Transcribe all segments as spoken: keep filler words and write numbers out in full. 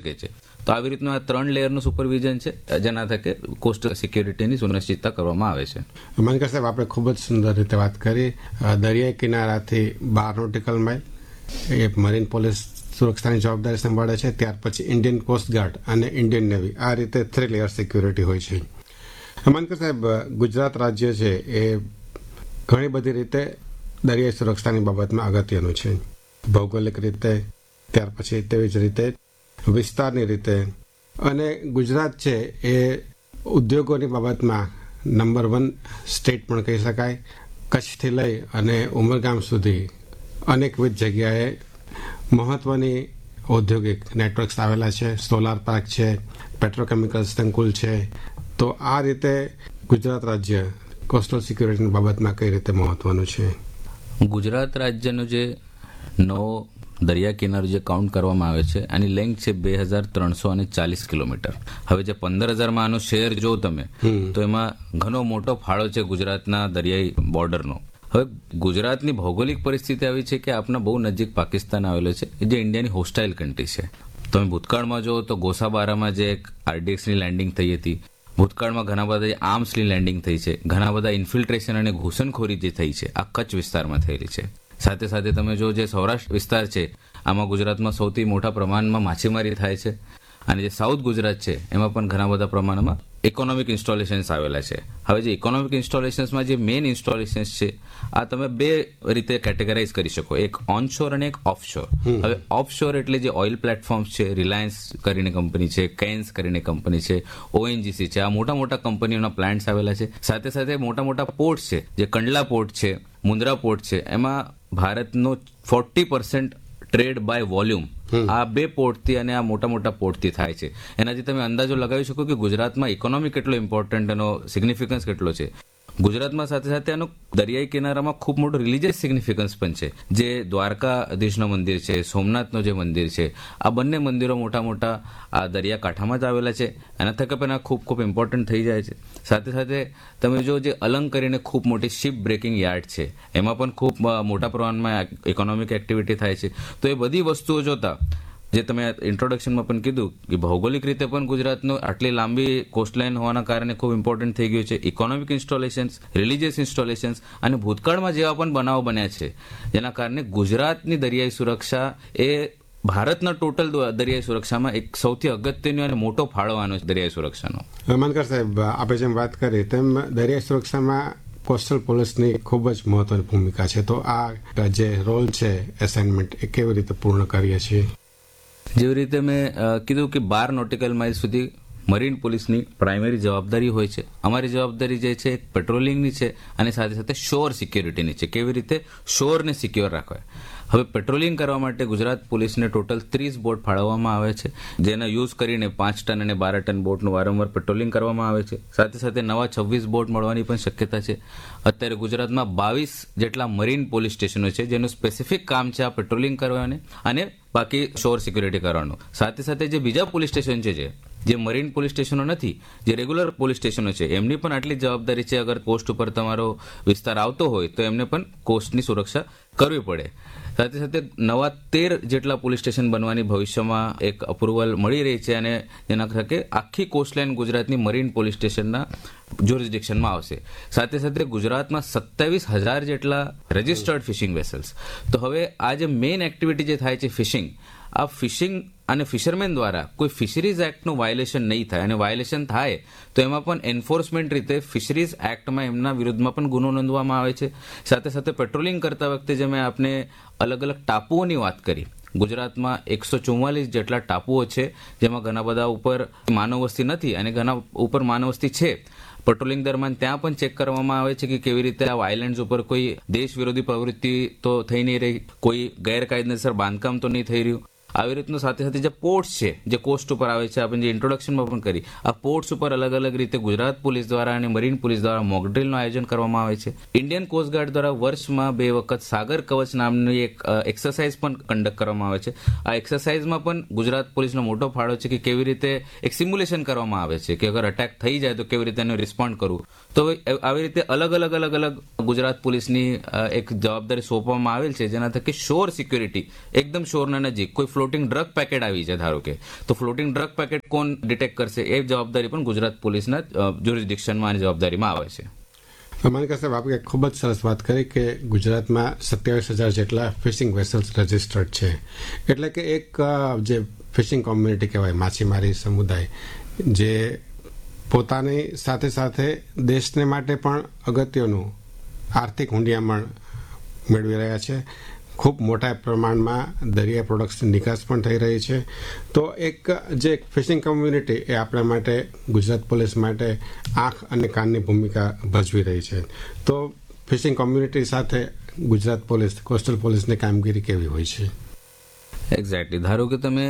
શકે છે. તો આવી રીતનું આ ત્રણ લેયરનું સુપરવિઝન છે, જેના થકે કોસ્ટલ સિક્યોરિટીની સુનિશ્ચિતતા કરવામાં આવે છે. માનકર સાહેબ, આપણે ખૂબ જ સુંદર રીતે વાત કરી. દરિયાઈ કિનારાથી બાર નોટિકલ માઇલ એ મરીન પોલીસ સુરક્ષાની જવાબદારી સંભાળે છે. ત્યાર પછી ઇન્ડિયન કોસ્ટગાર્ડ અને ઇન્ડિયન નેવી, આ રીતે થ્રી લેયર સિક્યુરિટી હોય છે. માનકર સાહેબ, ગુજરાત રાજ્ય છે એ ઘણી બધી રીતે દરિયાઈ સુરક્ષાની બાબતમાં અગત્યનું છે. ભૌગોલિક રીતે, ત્યાર પછી તેવી જ રીતે વિસ્તારની રીતે, અને ગુજરાત છે એ ઉદ્યોગોની બાબતમાં નંબર વન સ્ટેટ પણ કહી શકાય. કચ્છથી લઈ અને ઉમરગામ સુધી અનેકવિધ જગ્યાએ મહત્વની ઔદ્યોગિક નેટવર્ક્સ આવેલા છે. સોલાર પાર્ક છે, પેટ્રોકેમિકલ સંકુલ છે. તો આ રીતે ગુજરાત રાજ્ય કોસ્ટલ સિક્યુરિટીની બાબતમાં કઈ રીતે મહત્વનું છે? ગુજરાત રાજ્યનો જે નવો દરિયા કિનારો જે કાઉન્ટ કરવામાં આવે છે, આની લેન્થ છે બે હજાર ત્રણસો અને ચાલીસ કિલોમીટર. હવે જે પંદર હજારમાં આનો શેર જો તમે, તો એમાં ઘણો મોટો ફાળો છે ગુજરાતના દરિયાઈ બોર્ડરનો. હવે ગુજરાતની ભૌગોલિક પરિસ્થિતિ આવી છે કે આપના બહુ નજીક પાકિસ્તાન આવેલો છે, જે ઇન્ડિયાની હોસ્ટાઇલ કન્ટ્રી છે. તમે ભૂતકાળમાં જો તો ગોસાબારામાં જે એક આરડીએક્સની લેન્ડિંગ થઈ હતી, ભૂતકાળમાં ઘણા બધા આર્મ્સની લેન્ડિંગ થઈ છે, ઘણા બધા ઇન્ફિલ્ટ્રેશન અને ઘૂસણખોરી જે થઈ છે આ કચ્છ વિસ્તારમાં થયેલી છે. સાથે સાથે તમે જો જે સૌરાષ્ટ્ર વિસ્તાર છે, આમાં ગુજરાતમાં સૌથી મોટા પ્રમાણમાં માછીમારી થાય છે. અને જે સાઉથ ગુજરાત છે એમાં પણ ઘણા બધા પ્રમાણમાં ઇકોનોમિક ઇન્સ્ટોલેશન્સ આવેલા છે. હવે જે ઇકોનોમિક ઇન્સ્ટોલેશન્સમાં જે મેઇન ઇન્સ્ટોલેશન્સ છે, આ તમે બે રીતે કેટેગરાઇઝ કરી શકો, એક ઓનશોર અને એક ઓફશોર. હવે ઓફશોર એટલે જે ઓઇલ પ્લેટફોર્મ્સ છે, રિલાયન્સ કરીને કંપની છે, કેન્સ કરીને કંપની છે, ઓએનજીસી છે, આ મોટા મોટા કંપનીઓના પ્લાન્ટ્સ આવેલા છે. સાથે સાથે મોટા મોટા પોર્ટ છે, જે કંડલા પોર્ટ છે, મુન્દ્રા પોર્ટ છે, એમાં ભારતનો forty percent trade by volume આ બે પોર્ટથી અને આ મોટા મોટા પોર્ટથી થાય છે. એનાથી તમે અંદાજો લગાવી શકો કે ગુજરાતમાં ઇકોનોમી કેટલો ઇમ્પોર્ટન્ટ, એનો સિગ્નિફિકન્સ કેટલો છે. ગુજરાતમાં સાથે સાથે આનો દરિયાઈ કિનારામાં ખૂબ મોટો રિલિજિયસ સિગ્નિફિકન્સ પણ છે. જે દ્વારકાધીશનું મંદિર છે, સોમનાથનું જે મંદિર છે, આ બંને મંદિરો મોટા મોટા આ દરિયાકાંઠામાં જ આવેલા છે. એના થકી પણ આ ખૂબ ખૂબ ઇમ્પોર્ટન્ટ થઈ જાય છે. સાથે સાથે તમે જો જે અલંગ કરીને ખૂબ મોટી શિપ બ્રેકિંગ યાર્ડ છે, એમાં પણ ખૂબ મોટા પ્રમાણમાં ઇકોનોમિક એક્ટિવિટી થાય છે. તો એ બધી વસ્તુઓ જોતા, જે તમે ઇન્ટ્રોડક્શનમાં પણ કીધું કે ભૌગોલિક રીતે પણ ગુજરાતનો આટલી લાંબી કોસ્ટલાઇન હોવાના કારણે ખૂબ ઇમ્પોર્ટન્ટ થઈ ગયું છે. ઇકોનોમિક ઇન્સ્ટોલેશન્સ, રિલિજિયસ ઇન્સ્ટોલેશન્સ અને ભૂતકાળમાં જેવા પણ બનાવો બન્યા છે, જેના કારણે ગુજરાતની દરિયાઈ સુરક્ષા એ ભારતના ટોટલ દરિયાઈ સુરક્ષામાં એક સૌથી અગત્યનો અને મોટો ફાળો આનો દરિયાઈ સુરક્ષાનો. માનકર સાહેબ, આપણે જેમ વાત કરી તેમ દરિયાઈ સુરક્ષામાં કોસ્ટલ પોલીસની ખૂબ જ મહત્વની ભૂમિકા છે. તો આ જે રોલ છે, એસાઇનમેન્ટ, એ કેવી રીતે પૂર્ણ કરીએ છીએ? જેવી રીતે મેં કીધું કે બાર નોટિકલ માઇલ સુધી મરીન પોલીસની પ્રાઇમરી જવાબદારી હોય છે. અમારી જવાબદારી જે છે પેટ્રોલિંગની છે અને સાથે સાથે શોર સિક્યોરિટીની છે, કેવી રીતે શોરને સિક્યોર રાખવા. હવે પેટ્રોલિંગ કરવા માટે ગુજરાત પોલીસને ટોટલ ત્રીસ બોટ ફાળવવામાં આવે છે, જેના યુઝ કરીને પાંચ ટન અને બાર ટન બોટનું વારંવાર પેટ્રોલિંગ કરવામાં આવે છે. સાથે સાથે નવા છવ્વીસ બોટ મળવાની પણ શક્યતા છે. અત્યારે ગુજરાતમાં બાવીસ જેટલા મરીન પોલીસ સ્ટેશનો છે, જેનું સ્પેસિફિક કામ છે આ પેટ્રોલિંગ કરવાની અને બાકી શોર સિક્યુરિટી કરવાનું. સાથે સાથે જે બીજા પોલીસ સ્ટેશન છે, જે જે મરીન પોલીસ સ્ટેશનો નથી, જે રેગ્યુલર પોલીસ સ્ટેશનો છે, એમની પણ આટલી જવાબદારી છે. અગર કોસ્ટ ઉપર તમારો વિસ્તાર આવતો હોય તો એમને પણ કોસ્ટની સુરક્ષા કરવી પડે. સાથે સાથે નવા તેર જેટલા પોલીસ સ્ટેશન બનવાની ભવિષ્યમાં એક અપ્રુવલ મળી રહી છે, અને જેના થકે આખી કોસ્ટલાઇન ગુજરાતની મરીન પોલીસ સ્ટેશનના જ્યુરિસ્ડિક્શનમાં આવશે. સાથે સાથે ગુજરાતમાં સત્તાવીસ હજાર જેટલા રજિસ્ટર્ડ ફિશિંગ વેસલ્સ. તો હવે આ જે મેઇન એક્ટિવિટી જે થાય છે ફિશિંગ, આ ફિશિંગ અને ફિશરમેન દ્વારા કોઈ ફિશરીઝ એક્ટનું વાયોલેશન નહીં થાય, અને વાયોલેશન થાય તો એમાં પણ એન્ફોર્સમેન્ટ રીતે ફિશરીઝ એક્ટમાં એમના વિરુદ્ધમાં પણ ગુનો નોંધવામાં આવે છે. સાથે સાથે પેટ્રોલિંગ કરતા વખતે જે મેં આપને અલગ અલગ ટાપુઓની વાત કરી, ગુજરાતમાં એકસો ચુમ્માલીસ જેટલા ટાપુઓ છે, જેમાં ઘણા બધા ઉપર માનવ વસ્તી નથી અને ઘણા ઉપર માનવ વસ્તી છે. પેટ્રોલિંગ દરમિયાન ત્યાં પણ ચેક કરવામાં આવે છે કે કેવી રીતે આ આઇલેન્ડ્સ ઉપર કોઈ દેશ વિરોધી પ્રવૃત્તિ તો થઈ નહીં રહી, કોઈ ગેરકાયદેસર બાંધકામ તો નહીં થઈ રહ્યું. આવી રીતનું સાથે સાથે જે પોર્ટ્સ છે, જે કોસ્ટ ઉપર આવે છે, આપણે જે ઇન્ટ્રોડક્શનમાં પણ કરી, આ પોર્ટ્સ ઉપર અલગ અલગ રીતે ગુજરાત પોલીસ દ્વારા અને મરીન પોલીસ દ્વારા મોકડ્રીલનું આયોજન કરવામાં આવે છે. ઇન્ડિયન કોસ્ટગાર્ડ દ્વારા વર્ષમાં બે વખત સાગર કવચ નામની એક એક્સરસાઇઝ પણ કન્ડક્ટ કરવામાં આવે છે. આ એક્સરસાઇઝમાં પણ ગુજરાત પોલીસનો મોટો ફાળો છે કે કેવી રીતે એક સિમ્યુલેશન કરવામાં આવે છે કે અગર અટેક થઈ જાય તો કેવી રીતે એનું રિસ્પોન્ડ કરવું. તો આવી રીતે અલગ અલગ અલગ અલગ ગુજરાત પોલીસની એક જવાબદારી સોંપવામાં આવેલ છે, જેના થકી શોર સિક્યુરિટી એકદમ શોરના નજીક, કોઈ ફ્લોટિંગ ફ્લોટિંગ ડ્રગ પેકેટ આવી છે ધારો કે, તો ફ્લોટિંગ ડ્રગ પેકેટ કોણ ડિટેક્ટ કરશે એ જવાબદારી પણ ગુજરાત પોલીસના જ્યુરિસ્ડિક્શનમાં અને જવાબદારીમાં આવે છે. માનકર સાહેબ, આપણે ખૂબ જ સરસ વાત કરી કે ગુજરાતમાં સત્યાવીસ હજાર જેટલા ફિશિંગ વેસલ્સ રજિસ્ટર્ડ છે. એટલે કે એક જે ફિશિંગ કોમ્યુનિટી કહેવાય, માછીમારી સમુદાય, જે પોતાની સાથે સાથે દેશને માટે પણ અગત્યનું આર્થિક હુંડિયામણ મેળવી રહ્યા છે. ખૂબ મોટા પ્રમાણમાં દરિયા પ્રોડક્ટ્સની નિકાસ પણ થઈ રહી છે. તો એક જે ફિશિંગ કોમ્યુનિટી એ આપણા માટે, ગુજરાત પોલીસ માટે આંખ અને કાનની ભૂમિકા ભજવી રહી છે. તો ફિશિંગ કોમ્યુનિટી સાથે ગુજરાત પોલીસ, કોસ્ટલ પોલીસની કામગીરી કેવી હોય છે? એક્ઝેક્ટલી. ધારો કે તમે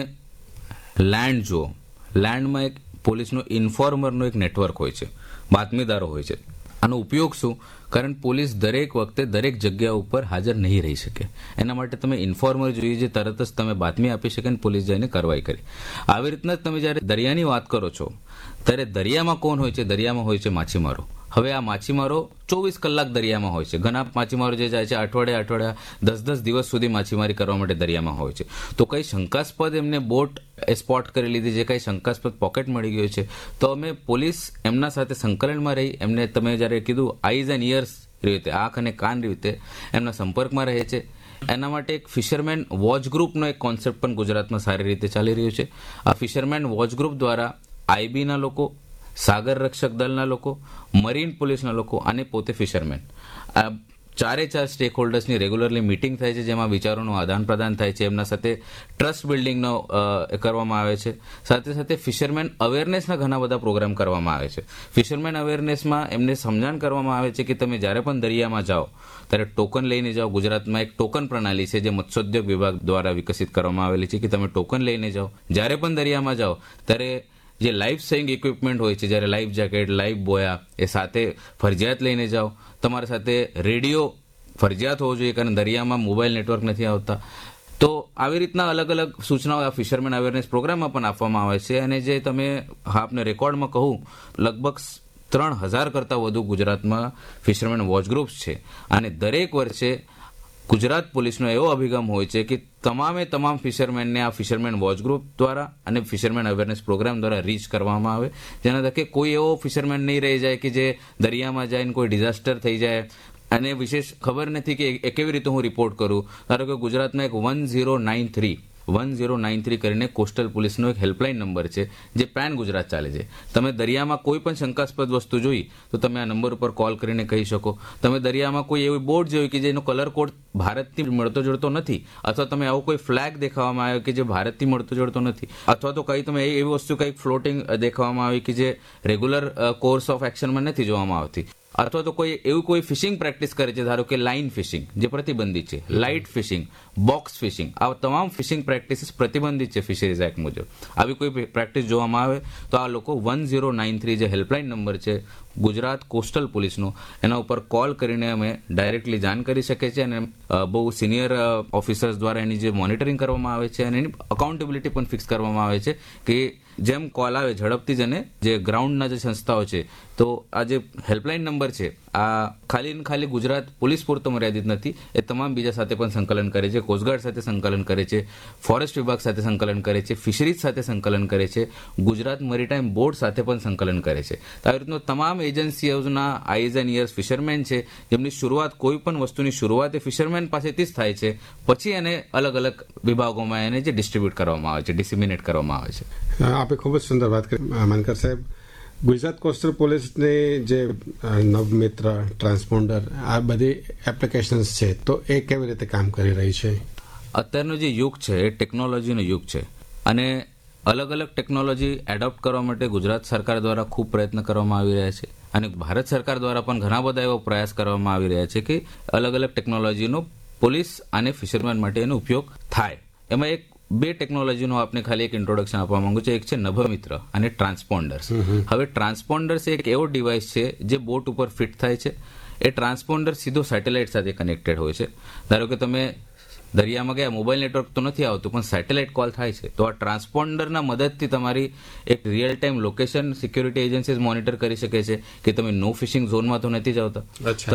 લેન્ડ જુઓ, લેન્ડમાં એક પોલીસનો ઇન્ફોર્મરનો એક નેટવર્ક હોય છે, બાતમીદારો હોય છે. આનો ઉપયોગ શું? કારણ પોલીસ દરેક વખતે દરેક જગ્યા ઉપર હાજર નહીં રહી શકે, એના માટે તમે ઇન્ફોર્મર જોઈએ જે તરત જ તમે બાતમી આપી શકે અને પોલીસ જઈને કાર્યવાહી કરે. આવી રીતના જ તમે જ્યારે દરિયાની વાત કરો છો ત્યારે દરિયામાં કોણ હોય છે? દરિયામાં હોય છે માછીમારો. હવે આ માછીમારો ચોવીસ કલાક દરિયામાં હોય છે. ઘણા માછીમારો જે જાય છે અઠવાડિયા અઠવાડિયા દસ દસ દિવસ સુધી માછીમારી કરવા માટે દરિયામાં હોય છે. તો કઈ શંકાસ્પદ એમને બોટ સ્પોટ કરી લીધી છે, કઈ શંકાસ્પદ પોકેટ મળી ગયો છે, તો અમે પોલીસ એમના સાથે સંકલનમાં રહી, એમને તમે જ્યારે કીધું આઈઝ એન્ડ ઇયર્સ રીતે, આંખ અને કાન રીતે એમના સંપર્કમાં રહે છે. એના માટે એક ફિશરમેન વોચ ગ્રુપનો એક કોન્સેપ્ટ પણ ગુજરાતમાં સારી રીતે ચાલી રહ્યો છે. આ ફિશરમેન વોચ ગ્રુપ દ્વારા આઈબીના લોકો, સાગર રક્ષક દળના લોકો, મરીન પોલીસના લોકો અને પોતે ફિશરમેન, આ ચારે ચાર સ્ટેક હોલ્ડર્સની રેગ્યુલરલી મિટિંગ થાય છે, જેમાં વિચારોનું આદાન પ્રદાન થાય છે. એમના સાથે ટ્રસ્ટ બિલ્ડિંગનો કરવામાં આવે છે. સાથે સાથે ફિશરમેન અવેરનેસના ઘણા બધા પ્રોગ્રામ કરવામાં આવે છે. ફિશરમેન અવેરનેસમાં એમને સમજણ કરવામાં આવે છે કે તમે જ્યારે પણ દરિયામાં જાઓ ત્યારે ટોકન લઈને જાઓ. ગુજરાતમાં એક ટોકન પ્રણાલી છે જે મત્સ્યોદ્યોગ વિભાગ દ્વારા વિકસિત કરવામાં આવેલી છે કે તમે ટોકન લઈને જાઓ. જ્યારે પણ દરિયામાં જાઓ ત્યારે જે લાઈફ સેવિંગ ઇક્વિપમેન્ટ હોય છે, જ્યારે લાઈફ જેકેટ, લાઈફ બોયા એ સાથે ફરજિયાત લઈને જાઓ. તમારા સાથે રેડિયો ફરજિયાત હોવો જોઈએ, કારણ દરિયામાં મોબાઈલ નેટવર્ક નથી આવતા. તો આવી રીતના અલગ અલગ સૂચનાઓ આ ફિશરમેન અવેરનેસ પ્રોગ્રામમાં પણ આપવામાં આવે છે. અને જે તમે આપને રેકોર્ડમાં કહું, લગભગ ત્રણ હજાર કરતાં વધુ ગુજરાતમાં ફિશરમેન વોચ ગ્રુપ્સ છે. અને દરેક વર્ષે ગુજરાત પોલીસનો એવો અભિગમ હોય છે કે તમામે તમામ ફિશરમેનને આ ફિશરમેન વોચ ગ્રુપ દ્વારા અને ફિશરમેન અવેરનેસ પ્રોગ્રામ દ્વારા રીચ કરવામાં આવે, જેના થકે કોઈ એવો ફિશરમેન નહીં રહી જાય કે જે દરિયામાં જઈને કોઈ ડિઝાસ્ટર થઈ જાય અને વિશેષ ખબર નથી કે એ કેવી રીતે હું રિપોર્ટ કરું. ધારો કે ગુજરાતમાં એક one zero nine three one zero nine three કરીને કોસ્ટલ પોલીસનો એક હેલ્પલાઇન નંબર છે જે પેન ગુજરાત ચાલે છે. તમે દરિયામાં કોઈ પણ શંકાસ્પદ વસ્તુ જોઈ તો તમે આ નંબર ઉપર કોલ કરીને કહી શકો. તમે દરિયામાં કોઈ એવી બોટ જોઈ કે જેનો કલર કોડ ભારતથી મળતો જોડતો નથી, અથવા તમે આવો કોઈ ફ્લેગ દેખાવામાં આવ્યો કે જે ભારતથી મળતો જોડતો નથી, અથવા તો કંઈ તમે એવી વસ્તુ કંઈક ફ્લોટિંગ દેખાવામાં આવી કે જે રેગ્યુલર કોર્સ ઓફ એક્શનમાં નથી જોવામાં આવતી, અથવા તો કોઈ એવું કોઈ ફિશિંગ પ્રેક્ટિસ કરે છે, ધારો કે લાઇન ફિશિંગ જે પ્રતિબંધિત છે, લાઇટ ફિશિંગ, બોક્સ ફિશિંગ, આ તમામ ફિશિંગ પ્રેક્ટિસીસ પ્રતિબંધિત છે ફિશરીઝ એક્ટ મુજબ. આવી કોઈ પ્રેક્ટિસ જોવામાં આવે તો આ લોકો વન ઝીરો નાઇન થ્રી જે હેલ્પલાઇન નંબર છે ગુજરાત કોસ્ટલ પોલીસનો, એના ઉપર કોલ કરીને અમે ડાયરેક્ટલી જાણ કરી શકીએ છીએ. અને બહુ સિનિયર ઓફિસર્સ દ્વારા એની જે મોનિટરિંગ કરવામાં આવે છે અને એની અકાઉન્ટેબિલિટી પણ ફિક્સ કરવામાં આવે છે કે જેમ કોલ આવે ઝડપથી જ, અને જે ગ્રાઉન્ડના જે સંસ્થાઓ છે, તો આ જે હેલ્પલાઇન નંબર છે આ ખાલી ને ખાલી ગુજરાત પોલીસ પૂરતો મર્યાદિત નથી, એ તમામ બીજા સાથે પણ સંકલન કરે છે. કોસ્ટગાર્ડ સાથે સંકલન કરે છે, ફોરેસ્ટ વિભાગ સાથે સંકલન કરે છે, ફિશરીઝ સાથે સંકલન કરે છે, ગુજરાત મેરીટાઈમ બોર્ડ સાથે પણ સંકલન કરે છે. તો આવી રીતનું તમામ એજન્સીઓના આઈઝ એન્ડ ઇયર્સ ફિશરમેન છે, જેમની શરૂઆત કોઈ પણ વસ્તુની શરૂઆત એ ફિશરમેન પાસેથી જ થાય છે, પછી એને અલગ અલગ વિભાગોમાં એને જે ડિસ્ટ્રીબ્યુટ કરવામાં આવે છે, ડિસિમિનેટ કરવામાં આવે છે. આપે ખૂબ જ સુંદર વાત કરી માનકર સાહેબ. ગુજરાત કોસ્ટલ પોલીસની જે નવમિત્ર, ટ્રાન્સપોન્ડર, આ બધી એપ્લિકેશન્સ છે, તો એ કેવી રીતે કામ કરી રહી છે? અત્યારનો જે યુગ છે એ ટેકનોલોજીનો યુગ છે, અને અલગ અલગ ટેકનોલોજી એડોપ્ટ કરવા માટે ગુજરાત સરકાર દ્વારા ખૂબ પ્રયત્ન કરવામાં આવી રહ્યા છે. અને ભારત સરકાર દ્વારા પણ ઘણા બધા એવો પ્રયાસ કરવામાં આવી રહ્યા છે કે અલગ અલગ ટેકનોલોજીનો પોલીસ અને ફિશરમેન માટે એનો ઉપયોગ થાય. એમાં એક બે ટેકનોલોજીનો આપને ખાલી એક ઇન્ટ્રોડક્શન આપવા માંગુ છું. એક છે નભમિત્ર અને ટ્રાન્સપોન્ડર્સ. હવે ટ્રાન્સપોન્ડર્સ એક એવો ડિવાઇસ છે જે બોટ ઉપર ફિટ થાય છે. એ ટ્રાન્સપોન્ડર સીધો સેટેલાઇટ સાથે કનેક્ટેડ હોય છે. ધારો કે તમે દરિયામાં ગયા, મોબાઈલ નેટવર્ક તો નથી આવતું પણ સેટેલાઇટ કોલ થાય છે, તો આ ટ્રાન્સપોન્ડરના મદદથી તમારી એક real time location security agencies monitor કરી શકે છે કે તમે નો ફિશિંગ ઝોનમાં તો નથી જ આવતા, તમે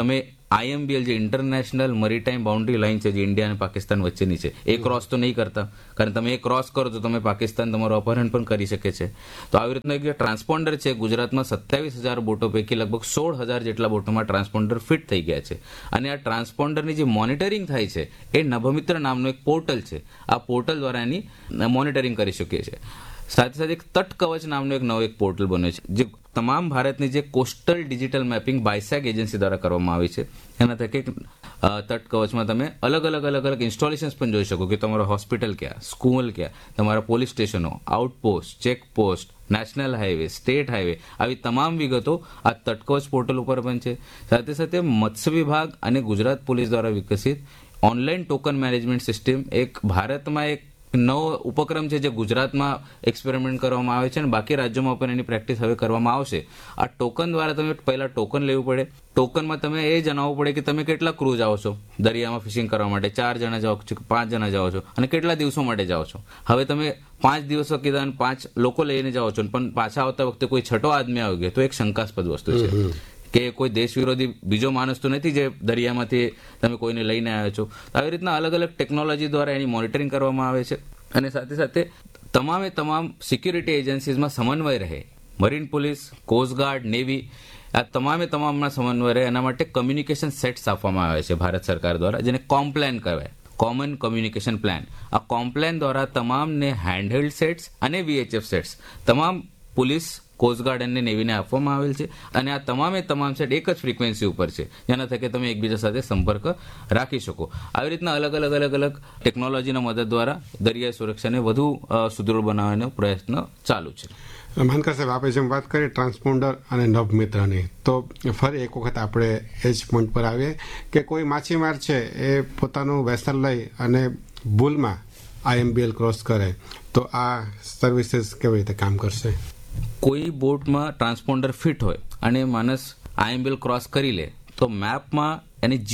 આઈએમબીએલ જે ઇન્ટરનેશનલ મરીટાઈમ બાઉન્ડ્રી લાઇન છે જે ઇન્ડિયા અને પાકિસ્તાન વચ્ચેની છે એ ક્રોસ તો નહીં કરતા, કારણ તમે એ ક્રોસ કરો તો તમે પાકિસ્તાન તમારું અપહરણ પણ કરી શકે છે. તો આવી રીતનું એક જે ટ્રાન્સપોન્ડર છે, ગુજરાતમાં સત્યાવીસ હજાર બોટો પૈકી લગભગ સોળ હજાર જેટલા બોટોમાં ટ્રાન્સપોન્ડર ફિટ થઈ ગયા છે. અને આ ટ્રાન્સપોન્ડરની જે મોનિટરિંગ થાય છે એ નભમિત્ર નામનું એક પોર્ટલ છે. આ પોર્ટલ દ્વારા એની મોનિટરિંગ કરી શકીએ છીએ. સાથે સાથે એક તટ કવચ નામનું એક નવો એક પોર્ટલ બન્યો છે જે તમામ ભારતની જે coastal digital mapping BISAG agency દ્વારા કરવામાં આવી છે. એના થકી તટ કવચમાં તમે અલગ અલગ અલગ અલગ ઇન્સ્ટોલેશન્સ પણ જોઈ શકો કે તમારો હોસ્પિટલ ક્યાં, સ્કૂલ ક્યાં, તમારા પોલીસ સ્ટેશનો, outpost, checkpost, national highway, state highway, આવી તમામ વિગતો આ તટકવચ પોર્ટલ ઉપર પણ છે. સાથે સાથે મત્સ્ય વિભાગ અને ગુજરાત પોલીસ દ્વારા વિકસિત ઓનલાઈન ટોકન મેનેજમેન્ટ સિસ્ટમ એક ભારતમાં એક નવો ઉપક્રમ છે જે ગુજરાતમાં એક્સપેરિમેન્ટ કરવામાં આવે છે અને બાકી રાજ્યોમાં પણ એની પ્રેક્ટિસ હવે કરવામાં આવશે. આ ટોકન દ્વારા તમે પહેલા ટોકન લેવું પડે. ટોકનમાં તમે એ જણાવવું પડે કે તમે કેટલા ક્રૂ જાઓ છો દરિયામાં ફિશિંગ કરવા માટે, ચાર જણા જાઓ છો કે પાંચ જણા જાઓ છો અને કેટલા દિવસો માટે જાઓ છો. હવે તમે પાંચ દિવસો કીધા અને પાંચ લોકો લઈને જાઓ છો પણ પાછા આવતા વખતે કોઈ છઠ્ઠો આદમી આવી ગયો તો એક શંકાસ્પદ વસ્તુ છે કે કોઈ દેશ વિરોધી બીજો માણસ તો નથી જે દરિયામાંથી તમે કોઈને લઈને આવ્યો છો. આવી રીતના અલગ અલગ ટેકનોલોજી દ્વારા એની મોનિટરિંગ કરવામાં આવે છે. અને સાથે સાથે તમામે તમામ સિક્યુરિટી એજન્સીઝમાં સમન્વય રહે. મરીન પોલીસ, કોસ્ટગાર્ડ, નેવી, આ તમામે તમામમાં સમન્વય રહે એના માટે કમ્યુનિકેશન સેટ્સ આપવામાં આવે છે ભારત સરકાર દ્વારા, જેને કોમ્પ્લાન કહેવાય, કોમન કમ્યુનિકેશન પ્લાન. આ કોમ્પ્લાન દ્વારા તમામને હેન્ડહેલ્ડ સેટ્સ અને વીએચએફ સેટ્સ તમામ પોલીસ, કોસ્ટગાર્ડ અને નેવીને આપવામાં આવેલ છે. અને આ તમામે તમામ સેટ એક જ ફ્રીક્વન્સી ઉપર છે જેના થકી તમે એકબીજા સાથે સંપર્ક રાખી શકો. આવી રીતના અલગ અલગ અલગ અલગ ટેકનોલોજીના મદદ દ્વારા દરિયાઈ સુરક્ષાને વધુ સુદૃઢ બનાવવાનો પ્રયત્ન ચાલુ છે. માનકર સાહેબ, આપણે જેમ વાત કરીએ ટ્રાન્સપોન્ડર અને નભમિત્રની, તો ફરી એક વખત આપણે એ જ પોઈન્ટ પર આવીએ કે કોઈ માછીમાર છે એ પોતાનું વેસલ લઈ અને ભૂલમાં આઈએમબીએલ ક્રોસ કરે તો આ સર્વિસીસ કેવી રીતે કામ કરશે? કોઈ બોટમાં ટ્રાન્સપોન્ડર ફિટ હોય અને માણસ આઈએમબીએલ ક્રોસ કરી લે તો મેપમાં એની